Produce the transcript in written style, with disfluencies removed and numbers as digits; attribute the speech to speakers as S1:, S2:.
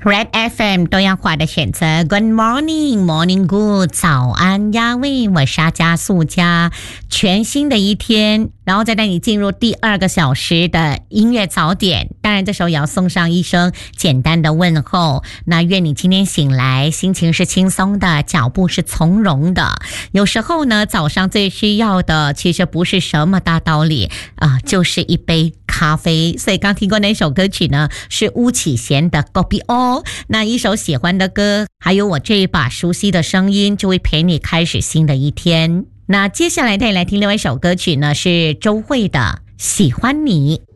S1: Red FM 多样化的选择 Good morning, morning good 早安亚威，我是阿加素佳，全新的一天，然后再带你进入第2个小时的音乐早点。当然这时候也要送上一声简单的问候，那愿你今天醒来心情是轻松的，脚步是从容的。有时候呢，早上最需要的其实不是什么大道理就是一杯咖啡。所以刚听过那首歌曲呢，是巫启贤的 Kopi O。那一首喜欢的歌，还有我这一把熟悉的声音，就会陪你开始新的一天。那接下来带你来听另外一首歌曲呢，是周蕙的《喜欢你》。